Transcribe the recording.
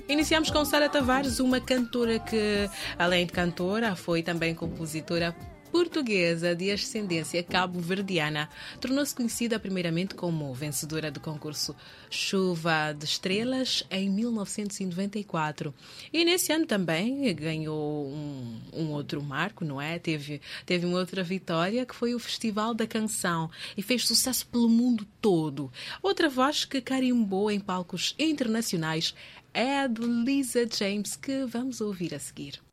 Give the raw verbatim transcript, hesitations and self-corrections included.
Iniciamos com Sara Tavares, uma cantora que, além de cantora, foi também compositora portuguesa de ascendência cabo-verdiana. Tornou-se conhecida primeiramente como vencedora do concurso Chuva de Estrelas em mil novecentos e noventa e quatro. E nesse ano também ganhou um, um outro marco, não é? Teve, teve uma outra vitória, que foi o Festival da Canção, e fez sucesso pelo mundo todo. Outra voz que carimbou em palcos internacionais é a de Lisa James, que vamos ouvir a seguir.